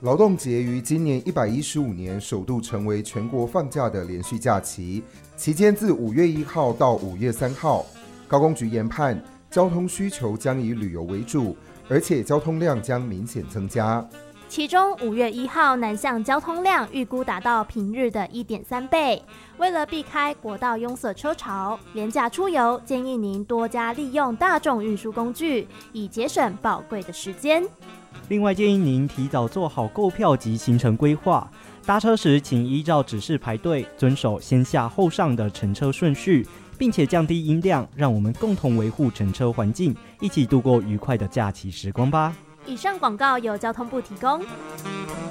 劳动节于今年115年首度成为全国放假的连续假期，期间自5月1号到5月3号。高工局研判，交通需求将以旅游为主，而且交通量将明显增加。 其中5月1号南向交通量预估达到平日的 1.3 倍。为了避开国道拥塞车潮，连假出游建议您多加利用大众运输工具，以节省宝贵的时间。 另外建议您提早做好购票及行程规划，搭车时请依照指示排队，遵守先下后上的乘车顺序，并且降低音量，让我们共同维护乘车环境，一起度过愉快的假期时光吧。 以上广告由交通部提供。